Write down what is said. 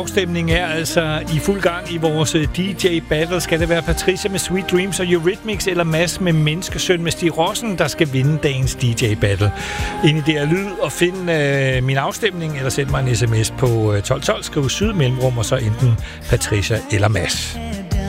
afstemning er altså i fuld gang i vores DJ Battle. Skal det være Patricia med Sweet Dreams og Eurythmics eller Mads med Menneskesøn med Stig Rossen, der skal vinde dagens DJ Battle? Ind i det her lyd og find min afstemning, eller send mig en sms på 1212, skriv syd mellemrum og så enten Patricia eller Mads.